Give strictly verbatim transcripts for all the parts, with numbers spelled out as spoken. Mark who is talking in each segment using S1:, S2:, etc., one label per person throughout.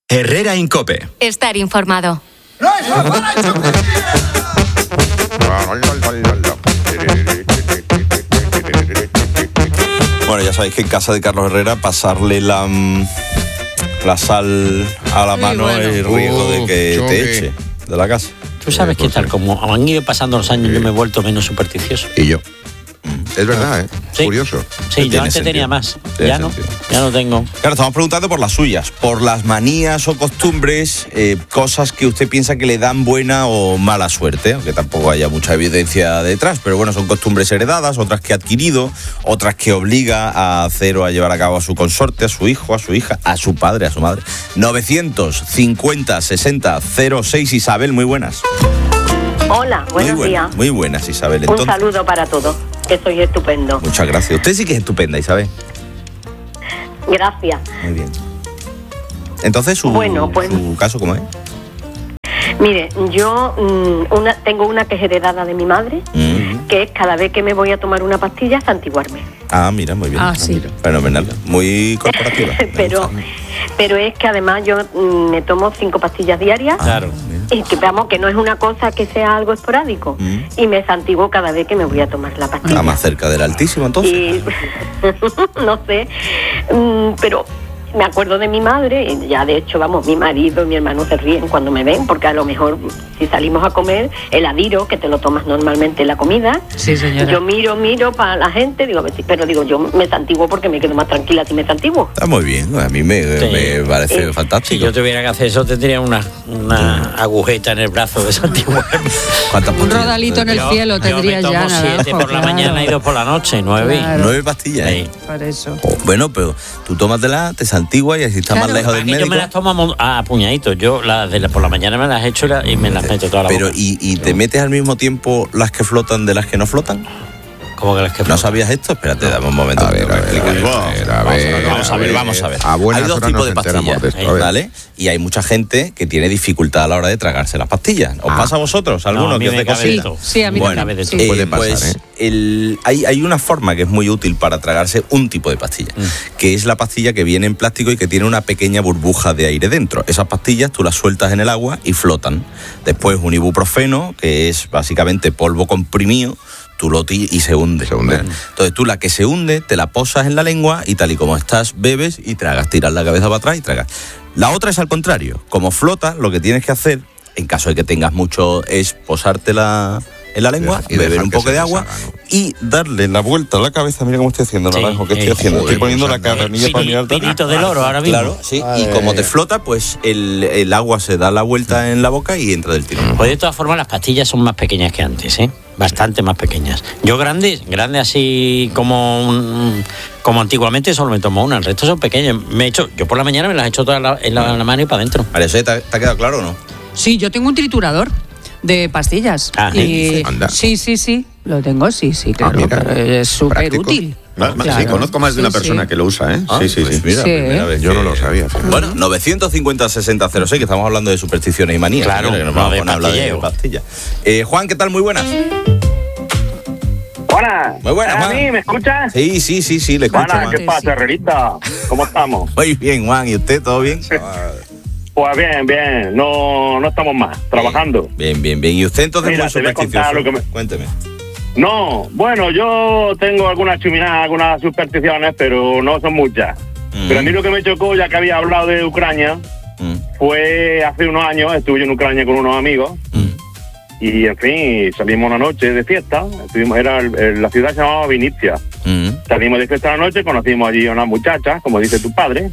S1: Herrera Incope.
S2: Estar informado.
S3: Bueno, ya sabéis que en casa de Carlos Herrera pasarle la, la sal a la mano bueno. es riesgo de que choque. te eche de la casa.
S4: Tú sabes que tal como han ido pasando los años, sí. yo me he vuelto menos supersticioso.
S5: Y yo. Es verdad, ¿eh?
S4: Sí.
S5: Curioso.
S4: Sí, yo antes sentido. tenía más. Tiene ya sentido. no, ya no tengo.
S3: Claro, estamos preguntando por las suyas, por las manías o costumbres, eh, cosas que usted piensa que le dan buena o mala suerte, aunque tampoco haya mucha evidencia detrás, pero bueno, son costumbres heredadas, otras que ha adquirido, otras que obliga a hacer o a llevar a cabo a su consorte, a su hijo, a su hija, a su padre, a su madre. novecientos cincuenta sesenta cero seis, Isabel, muy buenas.
S6: Hola, buenos
S3: muy buena,
S6: días.
S3: Muy buenas, Isabel. Entonces,
S6: un saludo para todos, que soy estupendo.
S3: Muchas gracias. Usted sí que es estupenda, Isabel.
S6: Gracias.
S3: Muy bien. Entonces, ¿su,
S6: bueno, pues,
S3: su caso cómo es?
S6: Mire, yo mm, una, tengo una que es heredada de mi madre, mm. que es cada vez que me voy a tomar una pastilla, santiguarme.
S3: Ah, mira, muy bien.
S2: Ah, sí.
S3: Mira, fenomenal. Muy corporativa.
S6: pero, pero es que además yo mm, me tomo cinco pastillas diarias.
S3: Ah, claro.
S6: Y que veamos que no es una cosa que sea algo esporádico. Mm. Y me santiguo cada vez que me voy a tomar la pastilla.
S3: Está más cerca del Altísimo, entonces.
S6: Y, no sé, mm, pero me acuerdo de mi madre, y ya de hecho, vamos, mi marido y mi hermano se ríen cuando me ven, porque a lo mejor si salimos a comer, el adiro, que te lo tomas normalmente en la comida,
S2: sí, señora.
S6: Yo miro, miro para la gente, digo, pero digo, yo me santiguo porque me quedo más tranquila si me santiguo.
S3: Está muy bien, a mí me, sí. me parece eh, fantástico.
S4: Si yo tuviera que hacer eso, tendría una, una agujeta en el brazo de santiguarme.
S2: Un rodalito en el yo, cielo tendría ya.
S4: Yo me tomo
S2: nada,
S4: siete por la
S2: claro.
S4: mañana y dos por la noche, nueve.
S2: Claro.
S3: Nueve pastillas, ¿eh?
S2: Sí. Para eso.
S3: Oh, bueno, pero tú tómatela, te santiguas y así estás claro. más lejos del médico.
S4: Yo me las tomo a, a puñaditos. Yo las de la, por la mañana me las echo y me las meto toda la
S3: Pero,
S4: boca.
S3: ¿y, y te metes al mismo tiempo las que flotan de las que no flotan?
S4: ¿Cómo que las que flotan?
S3: ¿No sabías esto? Espérate, no. dame un momento.
S5: A ver, a ver, a ver, a ver,
S3: vamos a ver, vamos a ver.
S5: A
S3: hay dos tipos de pastillas, de esto, ¿vale? Y hay mucha gente que tiene dificultad a la hora de tragarse las pastillas. ¿Os ah. pasa a vosotros? ¿Alguno
S4: no,
S3: que os dé cosita?
S2: Sí, a mí
S3: bueno,
S2: me
S3: sí. Puede pasar, pues, ¿eh? el, hay, hay una forma que es muy útil para tragarse un tipo de pastilla, mm. que es la pastilla que viene en plástico y que tiene una pequeña burbuja de aire dentro. Esas pastillas tú las sueltas en el agua y flotan. Después un ibuprofeno, que es básicamente polvo comprimido, tú lo tiras y se hunde.
S5: Se hunde.
S3: Entonces tú la que se hunde, te la posas en la lengua y tal y como estás, bebes y tragas. Tiras la cabeza para atrás y tragas. La otra es al contrario. Como flota, lo que tienes que hacer, en caso de que tengas mucho, es posártela en la lengua, y beber un poco de agua deshaga, ¿no? y darle la vuelta a la cabeza. Mira cómo estoy haciendo,
S4: sí,
S3: Naranjo, ¿qué estoy
S4: eh,
S3: haciendo?
S4: joder,
S3: estoy poniendo
S4: pues,
S3: la carranilla
S4: eh,
S3: para mirar.
S4: Pinito del oro ahora mismo.
S3: Claro, sí. Ay, y como te flota, pues el, el agua se da la vuelta en la boca y entra del tirón.
S4: Pues de todas formas las pastillas son más pequeñas que antes, ¿eh? Bastante más pequeñas. Yo grandes, grandes así como un, como antiguamente solo me tomo una, el resto son pequeñas. Me he hecho, yo por la mañana me las he hecho todas la, en, la, en la mano y para adentro.
S3: Vale, ¿te, ¿te ha quedado claro o no?
S2: Sí, yo tengo un triturador de pastillas.
S4: Ah,
S2: y sí, sí, sí, lo tengo, sí, sí, claro,
S5: ah,
S2: pero es súper útil.
S5: Más, claro. Sí, conozco más de una sí, persona sí. que lo usa, ¿eh?
S3: Ah,
S5: sí, sí,
S3: pues
S5: sí.
S3: Mira,
S2: sí.
S3: primera vez
S5: Yo
S3: que...
S5: no lo sabía. Fíjate.
S3: Bueno, novecientos cincuenta sesenta cero seis, que estamos hablando de supersticiones y manías.
S4: Claro,
S3: señores, que nos
S4: no
S3: vamos
S4: de
S3: a hablar de pastillas. Eh, Juan, ¿qué tal? Muy buenas.
S7: Hola.
S3: Muy buenas,
S7: ¿A
S3: Juan.
S7: mí me escuchas?
S3: Sí, sí, sí, sí, le escucho,
S7: Juana,
S3: Juan.
S7: ¿qué pasa, Herrerita? ¿Cómo estamos?
S3: Muy bien, Juan. ¿Y usted, todo bien?
S7: Pues bien, bien. No, no estamos más, trabajando.
S3: Bien, bien, bien. ¿Y usted entonces
S7: Mira,
S3: muy
S7: te voy a
S3: supersticioso?
S7: contar lo que me...
S3: Cuénteme.
S7: No, bueno, yo tengo algunas chuminadas, algunas supersticiones, pero no son muchas. Mm. Pero a mí lo que me chocó, ya que había hablado de Ucrania, mm. fue hace unos años, estuve yo en Ucrania con unos amigos, mm. y en fin, salimos una noche de fiesta, estuvimos, era el, la ciudad se llamaba Vinicia. Mm. Salimos de fiesta la noche, conocimos allí a unas muchachas, como dice tu padre,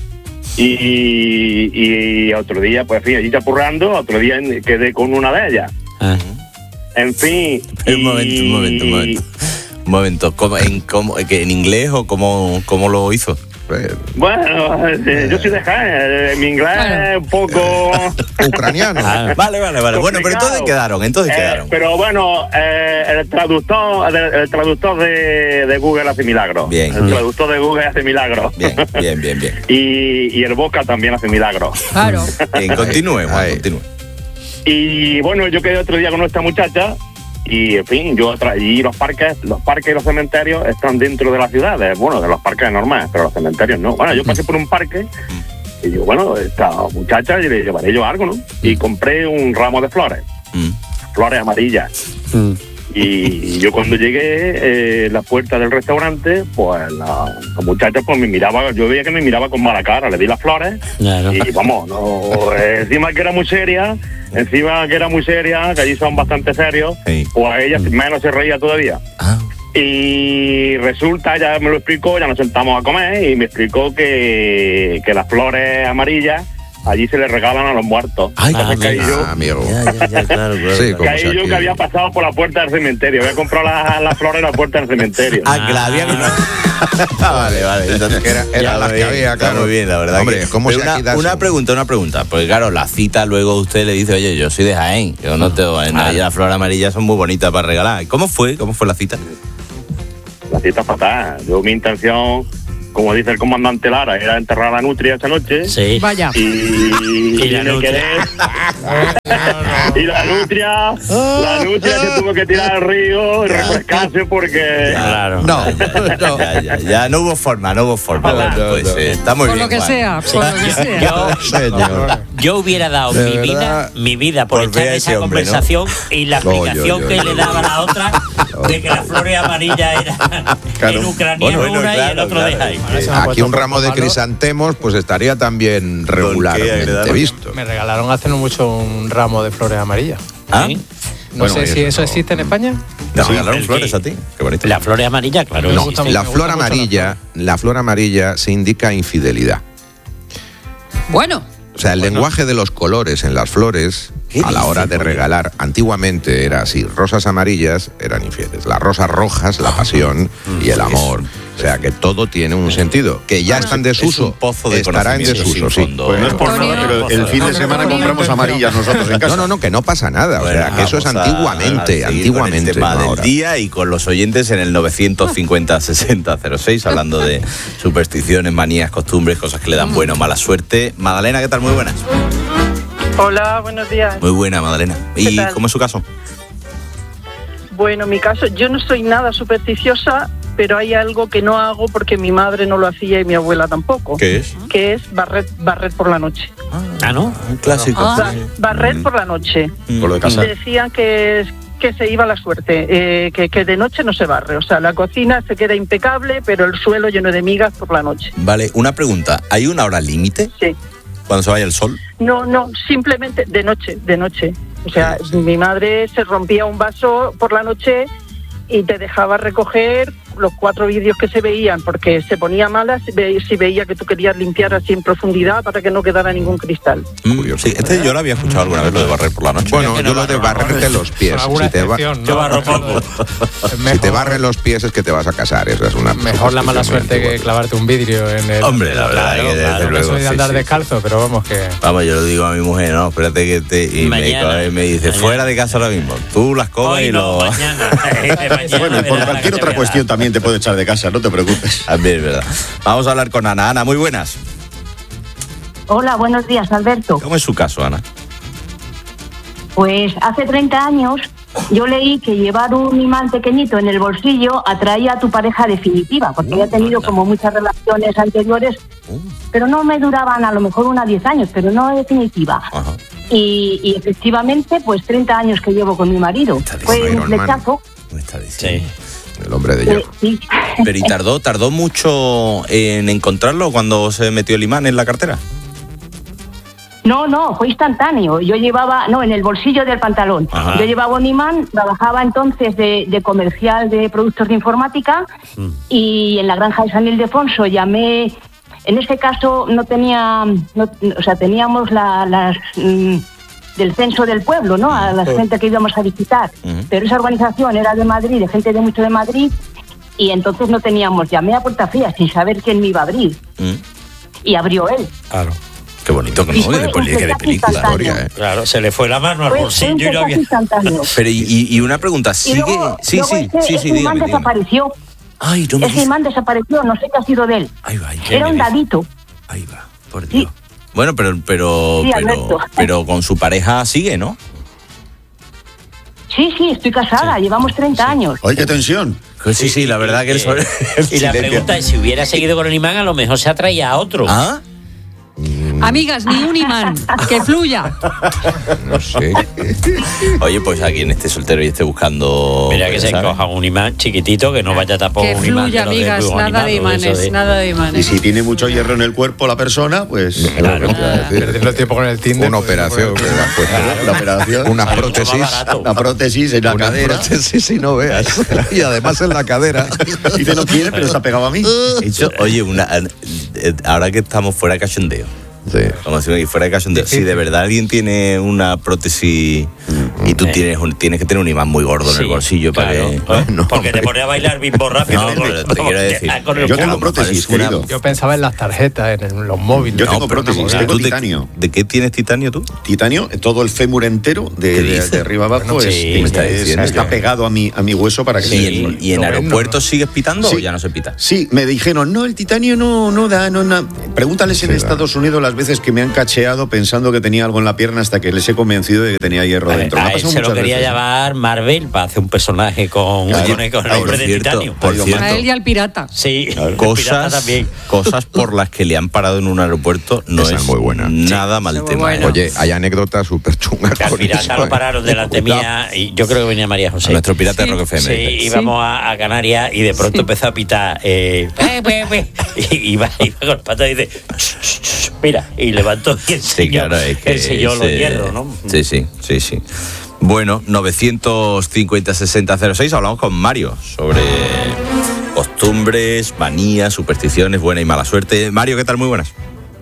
S7: y, y otro día, pues en fin, allí chapurrando, otro día quedé con una de ellas. Uh-huh. En fin.
S3: Un y... momento, un momento, un momento. Un momento, ¿cómo, en, cómo, ¿en inglés o cómo, cómo lo hizo?
S7: Bueno, eh, yo soy de Jaén, mi inglés es un poco...
S5: ucraniano.
S3: Ah, vale, vale, vale. Bueno, pero entonces quedaron, entonces
S7: eh,
S3: quedaron.
S7: Pero bueno, eh, el traductor el, el traductor de, de Google hace milagros.
S3: Bien.
S7: El bien. traductor de Google hace milagros.
S3: Bien, bien, bien, bien.
S7: y, y el Boca también hace milagros.
S2: Claro.
S3: Bien, continúe, Juan, continúe.
S7: Y bueno, yo quedé otro día con nuestra muchacha y, en fin, yo y los parques, los parques y los cementerios están dentro de las ciudades. Bueno, de los parques normales, pero los cementerios no. Bueno, yo pasé por un parque Y yo, bueno, esta muchacha, y le llevaré yo algo, ¿no? Y compré un ramo de flores, mm. flores amarillas. Mm. Y yo cuando llegué eh, a la puerta del restaurante, pues la, la muchacha pues me miraba, yo veía que me miraba con mala cara, le di las flores, claro. Y vamos, no, eh, encima que era muy seria, encima que era muy seria, que allí son bastante serios, sí. Pues ella mm. menos se reía todavía. Ah. Y resulta, ya me lo explicó, ya nos sentamos a comer y me explicó que, que las flores amarillas allí se le regalan a los muertos. Ay, ah, caí yo, ah, amigo. Ya, ya, ya, claro, claro, sí, caí yo aquí. Que había pasado por la puerta del cementerio. Había comprado las la flores en la puerta del cementerio.
S3: Ah, que la había... vale, vale. Entonces, era era la que había, claro. Muy bien, la verdad. Hombre, que... ¿cómo se una, una pregunta, una pregunta. Porque claro, la cita luego usted le dice, oye, yo soy de Jaén. Yo no tengo... En ahí las flores amarillas son muy bonitas para regalar. ¿Cómo fue? ¿Cómo fue la cita?
S7: La cita fatal. Yo, mi intención... Como dice el comandante Lara, era enterrar a la nutria esa noche.
S2: Sí. Vaya.
S7: Y, y, y la nutria. y la nutria, la nutria se tuvo que tirar al río y refrescarse porque.
S3: Claro. No, no. Ya, ya, ya no hubo forma, no hubo forma. No, no, pues, no. Eh, está muy
S2: por
S3: bien.
S2: Lo que
S3: Juan.
S2: sea, por lo que sea.
S4: Yo, yo hubiera dado mi vida, mi vida por, por echar esa hombre, conversación, ¿no? Y la explicación no, yo, yo, que yo, le daba la otra no. De que las flores amarillas eran claro. En ucraniano bueno, bueno, una claro, y el otro claro. De Jaén.
S5: Eh, aquí un ramo de crisantemos pues estaría también regularmente visto.
S1: Me regalaron hace no mucho un ramo de flores amarillas.
S3: ¿Ah?
S1: ¿Sí? No bueno, sé si eso no. Existe en España.
S3: ¿Te sí, regalaron flores que, a ti? Qué bonito.
S4: La flor amarilla, claro.
S5: No, la flor amarilla, la flor amarilla se indica infidelidad.
S2: Bueno.
S5: O sea, el bueno. lenguaje de los colores en las flores, a la hora de regalar, antiguamente era así, rosas amarillas eran infieles, las rosas rojas, la pasión y el amor. O sea, que todo tiene un sentido. Que ya está en desuso, de estará en desuso, sí.
S8: Pues no es por nada, pero el fin de semana compramos amarillas nosotros en casa.
S5: No, no, no, que no pasa nada. O sea, bueno, que eso es antiguamente, antiguamente.
S3: Con el tema del día y con los oyentes en el novecientos cincuenta sesenta cero seis, hablando de supersticiones, manías, costumbres, cosas que le dan buena o mala suerte. Madalena, ¿qué tal? Muy buenas.
S9: Hola, buenos días.
S3: Muy buena, Madalena. ¿Y cómo es su caso?
S9: Bueno, mi caso, yo no soy nada supersticiosa, pero hay algo que no hago porque mi madre no lo hacía y mi abuela tampoco.
S3: ¿Qué es?
S9: Que es barrer, barrer por la noche.
S3: Ah, ¿no? Un clásico.
S9: Ah. Barrer mm. por la noche.
S3: Mm. Por lo de casa.
S9: Decían que, que se iba la suerte, eh, que, que de noche no se barre. O sea, la cocina se queda impecable, pero el suelo lleno de migas por la noche.
S3: Vale, una pregunta. ¿Hay una hora límite?
S9: Sí.
S3: ¿Cuando se vaya el sol?
S9: No, no, simplemente de noche, de noche. O sea, sí, sí. Mi madre se rompía un vaso por la noche y te dejaba recoger los cuatro vídeos que se veían, porque se ponía mala si, ve, si veía que tú querías limpiar así en profundidad para que no quedara ningún cristal.
S3: Mm, sí, este yo lo había escuchado alguna vez, lo de barrer por la noche.
S5: Bueno, yo lo de barrerte los pies. Si te, va... ¿no? Yo barro poco. Si te barren los pies es que te vas a casar, eso es una...
S1: Mejor la mala suerte que clavarte un vidrio en el...
S3: Hombre, la verdad claro, que desde
S1: claro,
S3: luego...
S1: soy de andar sí, descalzo, sí. Pero vamos que...
S3: Vamos, yo lo digo a mi mujer, no, espérate que te... Y mañana, me, me dice, mañana. Fuera de casa ahora mismo. Tú las comas y
S4: no,
S3: lo...
S4: mañana.
S8: Bueno, y por cualquier otra cuestión también te puede echar de casa. No te preocupes.
S3: También es verdad. Vamos a hablar con Ana. Ana, muy buenas.
S10: Hola, buenos días, Alberto.
S3: ¿Cómo es su caso, Ana?
S10: Pues hace treinta años yo leí que llevar un imán pequeñito en el bolsillo atraía a tu pareja definitiva, porque uh, había tenido anda. como muchas relaciones anteriores, uh. pero no me duraban a lo mejor unas diez años, pero no definitiva. Uh-huh. Y, y efectivamente, pues treinta años que llevo con mi marido. Fue un flechazo.
S3: Sí.
S5: El hombre de hierro.
S10: Sí.
S3: Pero ¿y tardó, tardó mucho en encontrarlo cuando se metió el imán en la cartera?
S10: No, no, fue instantáneo. Yo llevaba, no, en el bolsillo del pantalón. Ajá. Yo llevaba un imán, trabajaba entonces de, de comercial de productos de informática mm. y en la granja de San Ildefonso llamé, en este caso no tenía, no, o sea, teníamos la, las... Mm, del censo del pueblo, ¿no? A la gente que íbamos a visitar. Uh-huh. Pero esa organización era de Madrid, de gente de mucho de Madrid, y entonces no teníamos, llamé a puerta fría sin saber quién me iba a abrir. Uh-huh. Y abrió él.
S3: Claro. Qué bonito, ¿no? De, poli- de película. Historia, ¿eh?
S4: Claro, se le fue la mano al bolsillo y lo había...
S3: Pero y, y una pregunta, ¿sigue?
S10: Luego,
S3: sí,
S10: luego
S3: sí,
S10: ese,
S3: sí, sí,
S10: ese
S3: dígame,
S10: imán
S3: dígame.
S10: desapareció.
S3: Ay, no me
S10: ese imán desapareció, no sé qué ha sido de él.
S3: Ay, va,
S10: era un dadito.
S3: Ahí va, por Dios. Sí. Bueno, pero pero
S10: sí,
S3: pero, pero con su pareja sigue, ¿no?
S10: Sí, sí, estoy casada, sí. Llevamos treinta sí. años.
S8: ¡Ay, qué tensión!
S3: Pues sí, sí, la verdad que...
S4: Eh, y la pregunta es, si hubiera seguido con el imán, a lo mejor se atraía a otro.
S3: ¿Ah?
S2: Amigas, ni un imán, que fluya.
S5: No sé.
S3: Oye, pues a quien esté soltero y esté buscando...
S4: Mira que se
S3: ¿sabes?
S4: coja un imán chiquitito, que no vaya tampoco
S2: Que
S4: un imán.
S2: fluya,
S4: de los
S2: amigas,
S4: dibujos
S2: nada de
S4: animados,
S2: imanes,
S4: eso de-
S2: nada de
S8: Y
S2: imanes.
S8: si tiene mucho hierro en el cuerpo la persona, pues...
S5: Claro,
S2: Ah.
S5: te iba a decir.
S1: Perdiendo el tiempo con el Tinder.
S5: Una
S1: pues,
S5: operación que le has puesto.
S8: La operación.
S5: Unas
S4: Sale mucho
S5: prótesis.
S4: más barato.
S8: La prótesis en la
S5: Una
S8: cadera.
S5: prótesis y no veas. Y además en la cadera.
S8: Dice, no quiere, pero está pegado a mí.
S3: Hecho, oye, una, eh, ahora que estamos fuera de cachondeo,
S5: Sí.
S3: vamos a decir, fuera de cachondeo, si de verdad alguien tiene una prótesis y tú
S4: Eh.
S3: tienes, un- tienes que tener un imán muy gordo en
S4: Sí,
S3: el bolsillo para
S4: claro.
S3: que...
S4: ¿Eh?
S5: No,
S4: Porque te
S5: hombre.
S4: pone a bailar bimbo rápido.
S3: No,
S4: con-
S3: pero te quiero decir,
S4: con el
S8: yo
S4: culo.
S8: tengo prótesis,
S3: parece una-
S8: querido.
S1: Yo pensaba en las tarjetas, en los móviles.
S8: Yo tengo
S3: pero
S8: prótesis,
S3: una
S8: tengo
S3: ¿tú de-
S8: titanio.
S3: ¿De qué tienes titanio tú?
S8: Titanio, todo el fémur entero, de,
S3: ¿Qué
S8: de-
S3: dices?
S8: de arriba abajo,
S3: Bueno,
S8: es-
S3: sí,
S8: es-
S3: me está
S8: es-
S3: diciendo
S8: está
S3: que-
S8: pegado a mi, a mi hueso para que
S3: ¿Y
S8: se
S3: en, y en
S1: Lo vendo,
S3: aeropuertos
S1: ¿no?
S3: sigues pitando
S8: Sí.
S3: o ya no se pita?
S8: Sí, me dijeron, no, el titanio no, no da, no, no. Pregúntales en
S5: Sí, da.
S8: Estados Unidos las veces que me han cacheado pensando que tenía algo en la pierna hasta que les he convencido de que tenía hierro dentro. Me
S4: A
S8: ha
S4: él
S8: pasado
S4: se lo
S8: muchas
S4: quería
S8: veces.
S4: llamar Marvel para hacer un personaje con,
S8: Claro.
S4: con el, con el
S8: Ay,
S4: hombre
S3: por
S4: de
S3: cierto,
S4: titanio.
S3: por
S8: Digo,
S3: cierto,
S2: A él y al pirata.
S4: Sí, el pirata
S3: cosas,
S4: también.
S3: cosas por las que le han parado en un aeropuerto no
S5: Esa
S3: es
S5: es muy buena.
S3: nada mal
S2: Esa es
S3: tema.
S2: muy
S3: ¿eh?
S2: buena.
S5: Oye, hay anécdotas súper chungas.
S4: Al
S5: con
S4: pirata
S5: eso,
S4: lo
S5: ¿eh?
S4: pararon delante mía y yo creo que venía María José.
S3: Nuestro pirata
S2: Sí.
S3: Rock F M.
S4: Sí,
S3: dice.
S4: íbamos a, a Canarias y de pronto empezó a pitar. Eh, pe, pe, pe, y iba, iba con el pato y dice: "Shh, shh, shh", mira, y levantó y enseñó,
S3: Sí, claro, es que
S4: enseñó los
S3: ese-
S4: hierros, ¿no?
S3: Sí, sí, sí, sí. Bueno, novecientos cincuenta sesenta cero seis, hablamos con Mario sobre costumbres, manías, supersticiones, buena y mala suerte. Mario, ¿qué tal? Muy buenas.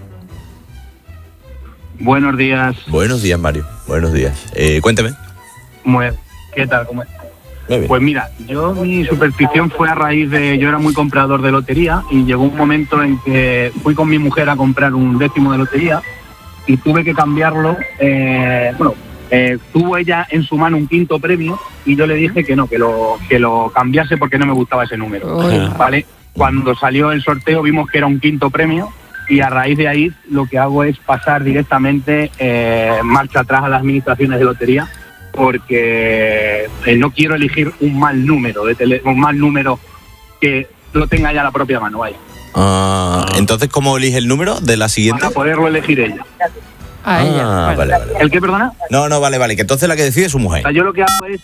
S11: Buenos días.
S3: Buenos días, Mario. Buenos días. Eh, cuénteme.
S11: Muy- ¿Qué tal? ¿Cómo es?
S3: Muy bien.
S11: Pues mira, yo mi superstición fue a raíz de... Yo era muy comprador de lotería y llegó un momento en que fui con mi mujer a comprar un décimo de lotería y tuve que cambiarlo. Eh, bueno, eh, tuvo ella en su mano un quinto premio y yo le dije que no, que lo, que lo cambiase porque no me gustaba ese número.
S2: Uy.
S11: ¿Vale? Cuando salió el sorteo vimos que era un quinto premio y a raíz de ahí lo que hago es pasar directamente eh, marcha atrás a las administraciones de lotería porque eh, no quiero elegir un mal número de tele, un mal número que lo tenga ya la propia mano, vaya,
S3: Ah, entonces, ¿cómo elige el número de la siguiente?
S11: para poderlo elegir ella.
S2: A ella.
S3: Ah,
S2: Bueno.
S3: vale, vale.
S11: ¿El qué, perdona?
S3: No, no, vale, vale, que entonces la que decide es su
S11: O
S3: mujer.
S11: sea, yo lo que hago es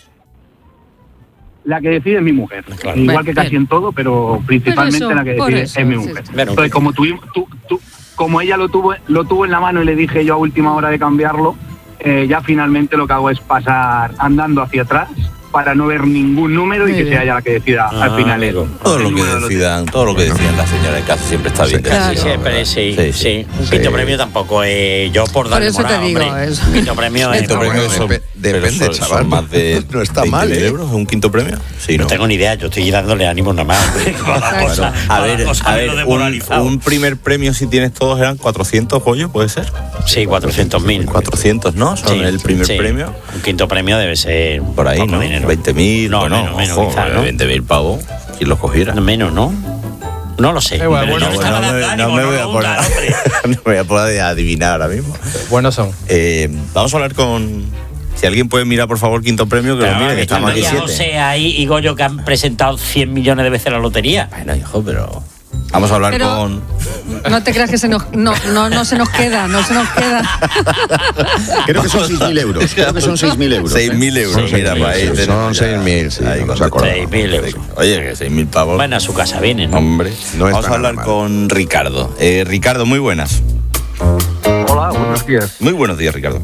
S11: la que decide es mi mujer,
S4: Claro.
S11: igual
S2: Bien,
S11: que casi
S2: bien.
S11: en todo, pero principalmente
S2: Por eso,
S11: la que
S2: por
S11: decide
S2: eso,
S11: es mi
S2: sí,
S11: mujer.
S2: sí.
S4: Bueno,
S11: Entonces, como tuvimos, tú, tú- como ella lo tuvo, lo tuvo en la mano y le dije yo a última hora de cambiarlo, eh, ya finalmente lo que hago es pasar andando hacia atrás para no ver ningún número y
S2: Muy
S11: que
S2: bien.
S11: sea ella la que decida
S4: Ah,
S11: al final.
S4: amigo.
S11: el-
S3: Todo
S11: el
S3: lo que
S11: número de lotería.
S3: decidan, todo lo que decidan la señora en casa siempre está bien.
S5: Sí,
S3: que
S2: claro.
S3: decida,
S4: Siempre,
S3: ¿verdad?
S4: sí,
S3: Sí,
S4: sí.
S3: sí.
S4: Un quinto
S5: Sí.
S4: premio tampoco es yo por
S2: Por
S4: darle
S2: eso te
S4: morado,
S2: digo,
S4: hombre.
S2: eso.
S4: Un quinto premio es...
S3: Quinto
S5: No,
S3: premio
S5: bueno,
S3: son-
S5: depe-
S3: pero
S5: depende,
S3: son-
S5: chaval.
S3: son más de
S5: No está
S3: veinte
S5: mal,
S3: mil
S5: ¿eh?
S3: euros, un quinto premio. Sí,
S4: No
S3: ¿no?
S4: tengo ni idea, yo estoy dándole ánimo nada más.
S2: Exacto.
S3: A ver, a ver, un, un primer premio si tienes todos eran cuatrocientos, pollo, ¿puede ser?
S4: Sí, cuatrocientos mil.
S3: cuatrocientos, ¿no? Son
S4: Sí,
S3: el primer
S4: sí.
S3: premio.
S4: Un quinto premio debe ser
S3: Por ahí,
S4: poco
S3: ¿no?
S4: dinero.
S3: veinte mil,
S4: No,
S3: bueno,
S4: menos, menos
S3: ojo,
S4: quizás, ¿no?
S3: veinte mil pavos, quien los cogiera.
S4: No, menos, ¿no? No lo sé.
S1: Eh, bueno,
S4: Pero
S1: bueno,
S4: yo me
S3: No,
S4: estaba
S3: no me,
S4: dando
S3: no
S4: ánimo,
S3: me voy a
S4: no
S3: poner,
S4: hundan, hombre.
S3: no me voy a poder adivinar ahora mismo.
S1: Buenos son.
S3: Eh, vamos a hablar con... Si alguien puede mirar, por favor, quinto premio, que
S4: Pero
S3: lo mire, que estamos aquí
S4: María
S3: siete.
S4: José ahí y Goyo que han presentado cien millones de veces la lotería.
S3: Bueno, hijo, pero... Vamos a hablar
S2: Pero-
S3: con...
S2: No te creas que se nos, no, no, no se nos queda, no se nos queda.
S8: Creo que son seis mil euros. Creo que son seis mil euros.
S3: seis mil euros,
S5: Son
S3: mira,
S5: seis mil,
S3: para ahí
S5: sí,
S3: tenemos
S5: son
S3: ya-
S5: seis mil, sí,
S3: ahí
S5: no nos
S3: contestamos.
S5: acordamos.
S4: seis mil euros.
S3: Oye, que seis mil pavos.
S4: Bueno, a su casa vienen, ¿no?
S3: Hombre,
S5: No
S3: vamos
S5: está
S3: a hablar
S5: nada mal.
S3: con Ricardo. Eh, Ricardo, muy buenas.
S11: Hola, buenos días.
S3: Muy buenos días, Ricardo.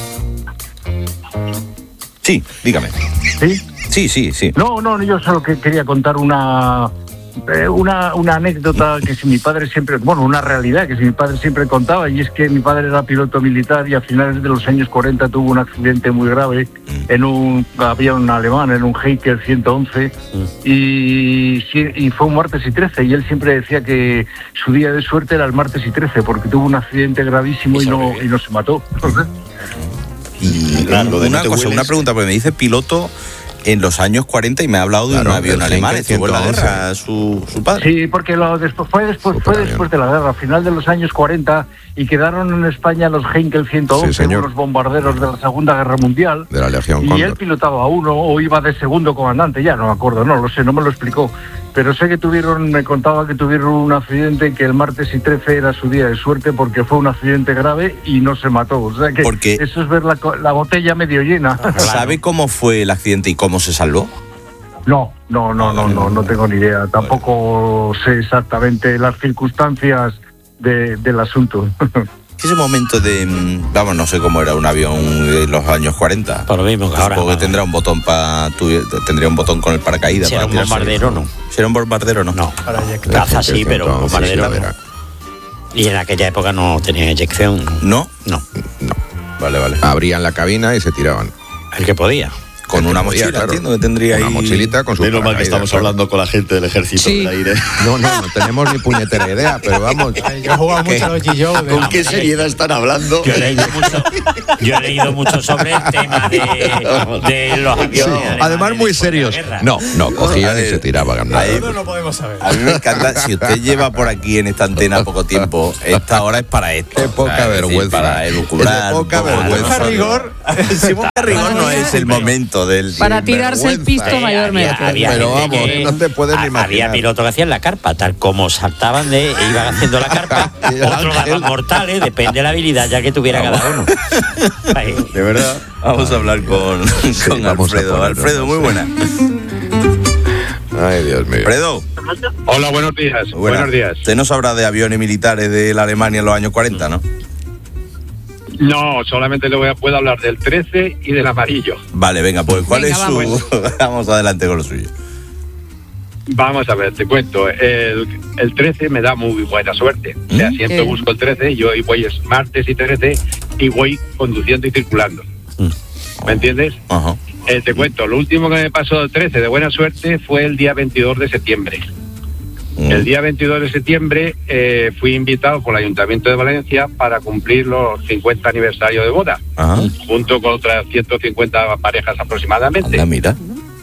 S3: Sí, dígame.
S11: ¿Sí?
S3: Sí, sí, sí.
S11: No, no, yo solo que quería contar una, eh, una una anécdota que si mi padre siempre, bueno, una realidad que si mi padre siempre contaba, y es que mi padre era piloto militar y a finales de los años cuarenta tuvo un accidente muy grave en un avión alemán, en un Heiker ciento once, y, sí- y fue un martes y trece, y él siempre decía que su día de suerte era el martes y trece, porque tuvo un accidente gravísimo y no, y no se mató.
S3: Y
S8: Claro, lo de
S3: una
S8: no te
S3: cosa,
S8: hueles.
S3: una pregunta, porque me dice piloto en los años cuarenta y me ha hablado de
S5: Claro,
S3: un avión
S5: el
S3: alemán.
S5: Heinkel
S3: Estuvo en la
S5: ciento once.
S3: guerra su, su padre.
S11: Sí, porque lo después, fue, después, fue después de la guerra, a final de los años cuarenta, y quedaron en España los Heinkel ciento once,
S5: Sí, señor.
S11: unos bombarderos de la Segunda Guerra Mundial.
S5: De la Legión
S11: Y
S5: Cóndor.
S11: él pilotaba uno o iba de segundo comandante, ya no me acuerdo, no lo sé, no me lo explicó. Pero sé que tuvieron, me contaba que tuvieron un accidente que el martes y trece era su día de suerte porque fue un accidente grave y no se mató. O sea que
S3: Porque-
S11: eso es ver la, co- la botella medio llena.
S3: ¿Sabe cómo fue el accidente y cómo se salvó?
S11: No, no, no, no, no, no tengo ni idea. Tampoco sé exactamente las circunstancias de, del asunto.
S3: Ese momento de, mm, vamos, no sé cómo era un avión de los años cuarenta.
S4: Por lo mismo que ahora.
S3: Supongo que tendrá un botón para tendría un botón con el paracaídas.
S4: Si era
S3: para
S4: un
S3: tirarse.
S4: bombardero, no.
S3: Si era un bombardero, no.
S4: No,
S1: Para eyectar.
S4: caza sí, pero un
S5: Entonces,
S4: bombardero
S5: ya
S4: no.
S5: verá.
S4: Y en aquella época no tenía eyección.
S3: ¿No?
S4: No,
S3: Vale, vale.
S5: Abrían la cabina y se tiraban.
S4: el que podía.
S3: Con
S5: El
S3: una
S5: que podía,
S3: mochila,
S5: claro.
S3: entiendo que tendría
S5: Una
S3: ahí.
S5: mochilita con su
S8: Menos mal que
S5: paracaídas,
S8: estamos
S5: claro.
S8: hablando con la gente del ejército
S2: Sí.
S8: del aire.
S5: No, no, no tenemos ni puñetera idea, pero vamos.
S1: Yo he jugado mucho a los G-Joe.
S8: ¿Con qué seriedad están hablando?
S4: Yo he leído mucho, yo he leído mucho sobre el tema de, de los aviones. alemanes
S5: Además, muy
S4: después de la
S5: serios.
S4: guerra.
S5: No, no, cogían
S3: A
S5: y
S3: ver,
S5: se tiraban. nada.
S3: ahí-
S1: Eso no podemos saber.
S3: A mí me encanta, si usted lleva por aquí en esta antena poco tiempo, esta hora es para esto.
S5: Qué poca
S3: O sea, es decir,
S5: vergüenza.
S3: Para elucubrar.
S5: Qué poca
S3: un poco.
S5: vergüenza.
S1: Poca rigor.
S3: Si poca rigor no es el momento del...
S2: Para tirarse el
S5: vergüenza.
S2: pisto
S4: Eh,
S2: mayormente.
S4: había- había
S5: Pero
S4: gente
S5: vamos,
S4: que-
S5: no te puedes ni
S4: ha-
S5: imaginar.
S4: Había pilotos que hacían la carpa, tal como saltaban de e iban haciendo la carpa,
S5: Y el
S4: otros
S5: ángel.
S4: daban mortales, depende de la habilidad ya que tuviera cada uno. Ahí.
S8: De verdad.
S3: Vamos a hablar con, con
S5: vamos a
S3: Alfredo.
S5: ponerlo,
S3: Alfredo, muy buena.
S5: Ay, Dios mío.
S3: Alfredo,
S7: Hola, buenos días.
S3: buena.
S7: Buenos días.
S3: Usted nos habla de aviones militares de la Alemania en los años cuarenta, ¿no?
S7: No, solamente le voy a, puedo hablar del trece y del amarillo.
S3: Vale, venga, pues ¿cuál
S2: Venga,
S3: es su...? Vamos adelante con lo suyo.
S7: Vamos a ver, te cuento. El, el trece me da muy buena suerte. O sea,
S3: ¿Mm?
S7: siempre
S2: Sí.
S7: busco el trece, yo hoy voy es martes y trece y voy conduciendo y circulando. ¿Me entiendes?
S3: Ajá.
S7: Eh, te cuento, lo último que me pasó del trece de buena suerte fue el día veintidós de septiembre.
S3: Mm.
S7: El día veintidós de septiembre eh, fui invitado por el Ayuntamiento de Valencia para cumplir los cincuenta aniversario de boda,
S3: Ajá.
S7: junto con otras ciento cincuenta parejas aproximadamente.
S3: Anda, mira.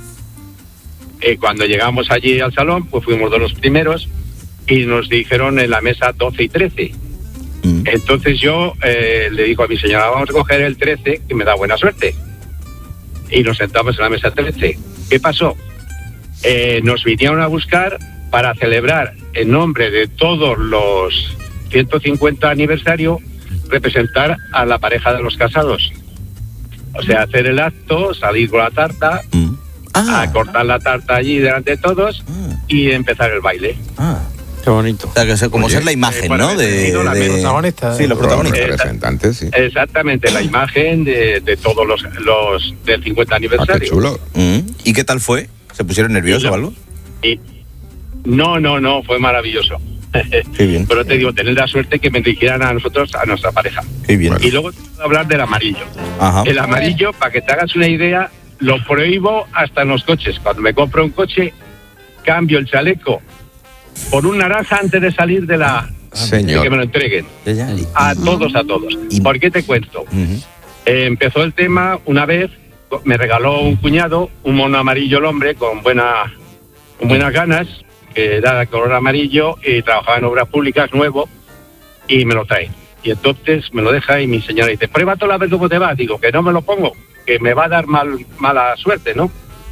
S7: Eh, cuando llegamos allí al salón, pues fuimos de los primeros y nos dijeron en la mesa doce y trece.
S3: Mm.
S7: Entonces yo eh, le digo a mi señora, vamos a coger el trece, que me da buena suerte. Y nos sentamos en la mesa trece. ¿Qué pasó? Eh, nos vinieron a buscar para celebrar en nombre de todos los ciento cincuenta aniversario, representar a la pareja de los casados. O sea, hacer el acto, salir con la tarta,
S3: Mm. Ah,
S7: a cortar la tarta allí delante de todos y empezar el baile.
S3: ah.
S4: Qué bonito.
S3: O sea, que es como
S5: Oye,
S3: ser la imagen,
S7: eh, bueno,
S3: ¿no?
S7: he
S3: De,
S7: tenido la
S3: de-
S1: protagonista,
S3: Sí,
S1: eh.
S3: los
S5: Los
S3: protagonistas.
S5: representantes, sí.
S7: Exactamente, la imagen de, de todos los, los del cincuenta
S5: Ah, qué
S7: aniversario.
S5: chulo.
S3: Mm. ¿Y qué tal fue? ¿Se pusieron nerviosos o algo?
S7: Y no, no, no, fue maravilloso.
S3: Qué bien.
S7: Pero te digo, tener la suerte que me dirigieran a nosotros, a nuestra pareja.
S3: Qué bien.
S7: Y luego te puedo hablar del amarillo.
S3: Ajá.
S7: El amarillo, para que te hagas una idea, lo prohíbo hasta en los coches. Cuando me compro un coche, cambio el chaleco por un naranja antes de salir de la de
S5: Señor.
S7: que me lo entreguen.
S3: Ya, ya. Y-
S7: A todos, a todos.
S3: Y-
S7: ¿Por qué te cuento?
S3: Ujú.
S7: Eh, empezó el tema una vez, me regaló un cuñado, un mono amarillo el hombre, con buena, con buenas ganas, que era de color amarillo y trabajaba en obras públicas, nuevo, y me lo trae. Y entonces me lo deja y mi señora dice, pruébalo a ver cómo te va. Digo, que no me lo pongo, que me va a dar mal, mala suerte, ¿no?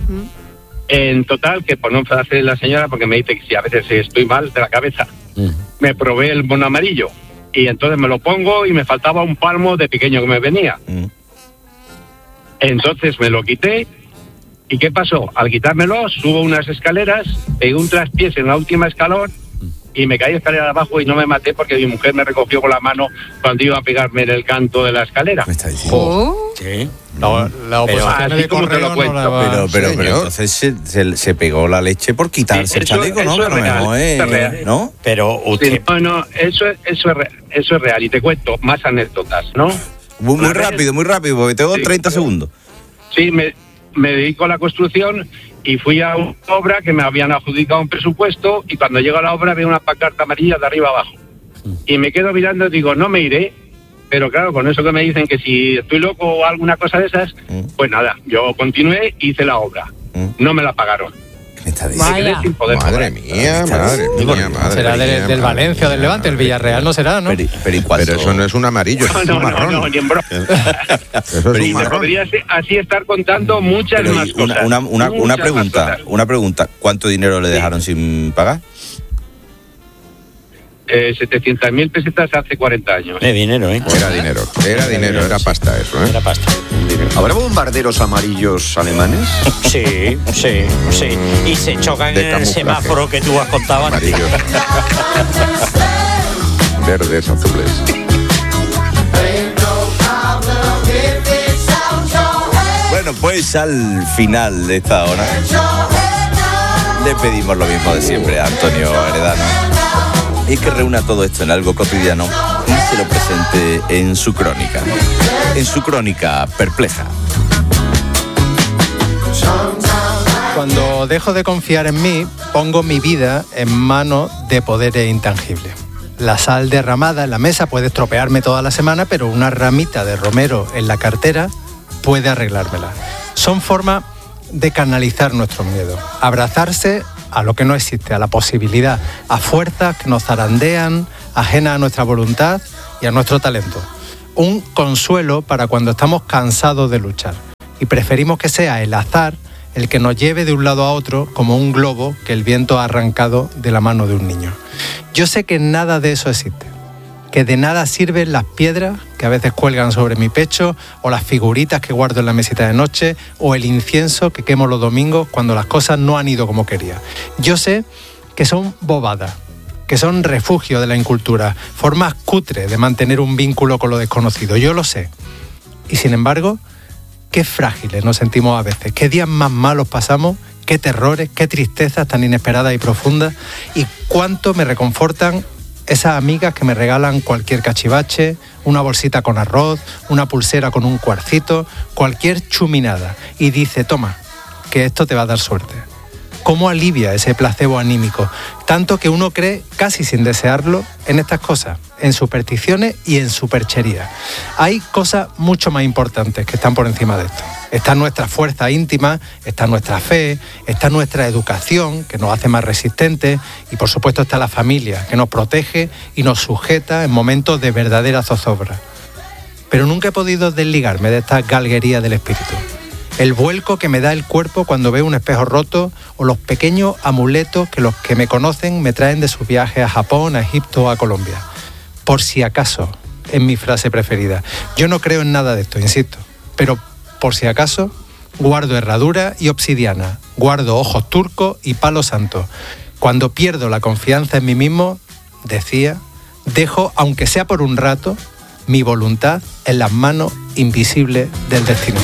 S7: En total, que por no enfadarse la señora, porque me dice que si a veces estoy mal de la cabeza,
S4: Mm.
S7: me probé el mono amarillo. Y entonces me lo pongo y me faltaba un palmo de pequeño que me venía.
S3: Mm.
S7: Entonces me lo quité. ¿Y qué pasó? Al quitármelo, subo unas escaleras, pegué un traspiés en la última escalón y me caí escalera abajo y no me maté porque mi mujer me recogió con la mano cuando iba a pegarme en el canto de la escalera.
S3: Me está diciendo.
S2: Oh,
S4: Sí.
S1: La, la oposición
S7: así
S1: de
S7: como te lo
S1: correo no
S7: cuento,
S1: la va-
S3: Pero, pero, pero
S5: señor.
S3: entonces se, se- se pegó la leche por quitarse el
S7: Eso-
S3: chaleco, ¿no?
S7: eso es
S3: Que a lo
S7: real,
S3: mejor
S7: eso es real.
S3: ¿no?
S4: Pero
S7: Sí,
S4: usted.
S7: no, no, eso, es- eso, es, re- eso es real. Y te cuento más anécdotas, ¿no?
S3: Muy, muy
S7: La red-
S3: rápido, muy rápido, porque tengo
S7: Sí,
S3: treinta
S7: pero-
S3: segundos.
S7: Sí, me, me dedico a la construcción y fui a una obra que me habían adjudicado un presupuesto y cuando llego a la obra veo una pancarta amarilla de arriba abajo. Y me quedo mirando y digo, no me iré. Pero claro, con eso que me dicen que si estoy loco o alguna cosa de esas,
S3: Mm.
S7: pues nada, yo continué, hice la obra.
S12: no me la pagaron.
S3: Me está
S12: Me quedé sin poder
S5: Madre
S12: cobrar.
S5: mía, madre mía, madre
S1: Será del,
S5: mía,
S1: del
S5: madre
S1: Valencia o del
S5: mía,
S1: Levante, el
S5: madre
S1: Villarreal no será, ¿no?
S3: Pero, pero, ¿y cuánto?
S5: Pero eso no es un amarillo, eso es
S12: No,
S5: un
S12: no,
S5: marrón.
S12: no, ni en broma.
S5: Eso es
S12: Y
S5: un
S12: te
S5: marrón.
S12: podría así estar contando muchas
S3: Pero,
S12: más
S3: y una,
S12: cosas.
S3: una, una,
S12: muchas
S3: una
S12: más
S3: pregunta,
S12: cosas.
S3: una pregunta. ¿Cuánto dinero le dejaron sin pagar?
S12: Eh, setecientas mil pesetas hace cuarenta años.
S4: De dinero, ¿eh?
S5: Era dinero, era dinero, era pasta eso, ¿eh?
S4: Era pasta.
S8: ¿Habrá bombarderos amarillos alemanes?
S4: Sí, sí, sí. Y se chocan
S5: De
S4: en el
S5: camuflaje.
S4: semáforo que tú has contado antes.
S5: Amarillos. Verdes, azules.
S3: Bueno, pues al final de esta hora le pedimos lo mismo de siempre a Antonio Heredano. Y que reúna todo esto en algo cotidiano y se lo presente en su crónica. En su crónica perpleja.
S1: Cuando dejo de confiar en mí, pongo mi vida en manos de poderes intangibles. La sal derramada en la mesa puede estropearme toda la semana, pero una ramita de romero en la cartera puede arreglármela. Son formas de canalizar nuestros miedos. Abrazarse a lo que no existe, a la posibilidad, a fuerzas que nos zarandean, ajenas a nuestra voluntad y a nuestro talento. Un consuelo para cuando estamos cansados de luchar y preferimos que sea el azar el que nos lleve de un lado a otro como un globo que el viento ha arrancado de la mano de un niño. Yo sé que nada de eso existe, que de nada sirven las piedras que a veces cuelgan sobre mi pecho, o las figuritas que guardo en la mesita de noche, o el incienso que quemo los domingos cuando las cosas no han ido como quería. Yo sé que son bobadas, que son refugio de la incultura, formas cutres de mantener un vínculo con lo desconocido. Yo lo sé. Y sin embargo, qué frágiles nos sentimos a veces, qué días más malos pasamos, qué terrores, qué tristezas tan inesperadas y profundas, y cuánto me reconfortan esas amigas que me regalan cualquier cachivache, una bolsita con arroz, una pulsera con un cuarcito, cualquier chuminada, y dice, toma, que esto te va a dar suerte. ¿Cómo alivia ese placebo anímico? Tanto que uno cree, casi sin desearlo, en estas cosas, en supersticiones y en superchería. Hay cosas mucho más importantes que están por encima de esto. Está nuestra fuerza íntima, está nuestra fe, está nuestra educación, que nos hace más resistentes, y por supuesto está la familia, que nos protege y nos sujeta en momentos de verdadera zozobra. Pero nunca he podido desligarme de esta galguería del espíritu. El vuelco que me da el cuerpo cuando veo un espejo roto, o los pequeños amuletos que los que me conocen me traen de sus viajes a Japón, a Egipto o a Colombia. Por si acaso, es mi frase preferida. Yo no creo en nada de esto, insisto, pero por si acaso, guardo herradura y obsidiana, guardo ojos turcos y palo santo. Cuando pierdo la confianza en mí mismo, decía, dejo, aunque sea por un rato, mi voluntad en las manos invisibles del destino.